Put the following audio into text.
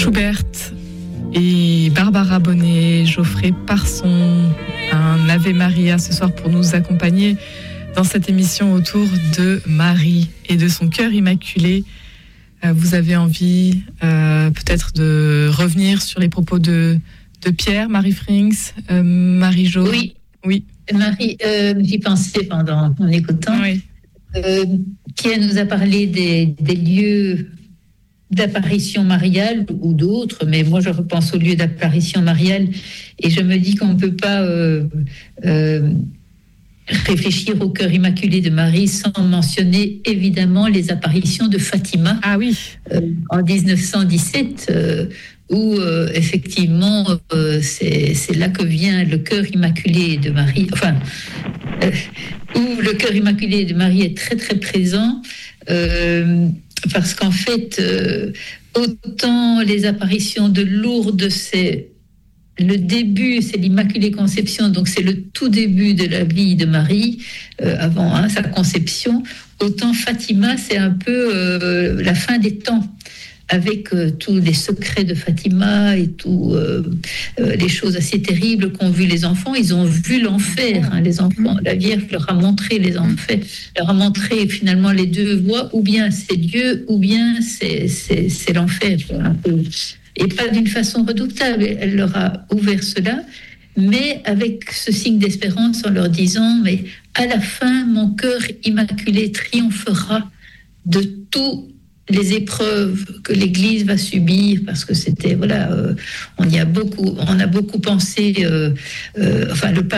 Schubert et Barbara Bonnet, Geoffrey Parson, un Ave Maria ce soir pour nous accompagner dans cette émission autour de Marie et de son cœur immaculé. Vous avez envie peut-être de revenir sur les propos de Pierre, Marie Frings, Marie-Jo? Oui. Marie, j'y pensais pendant en écoutant. Oui. Pierre nous a parlé des lieux d'apparition mariale ou d'autres, mais moi je repense aux lieux d'apparition mariale et je me dis qu'on ne peut pas réfléchir au cœur immaculé de Marie sans mentionner évidemment les apparitions de Fatima. Ah oui. En 1917, où effectivement c'est là que vient le cœur immaculé de Marie, où le cœur immaculé de Marie est très très présent, parce qu'en fait autant les apparitions de Lourdes, c'est le début, c'est l'Immaculée Conception, donc c'est le tout début de la vie de Marie, avant sa conception, autant Fatima, c'est un peu la fin des temps, avec tous les secrets de Fatima et tous les choses assez terribles qu'ont vu les enfants. Ils ont vu l'enfer, les enfants. La Vierge leur a montré les enfers, leur a montré finalement les deux voies, ou bien c'est Dieu, ou bien c'est l'enfer, un peu. Et pas d'une façon redoutable, elle leur a ouvert cela, mais avec ce signe d'espérance en leur disant, mais à la fin, mon cœur immaculé triomphera de toutes les épreuves que l'Église va subir, parce que c'était, on a beaucoup pensé, le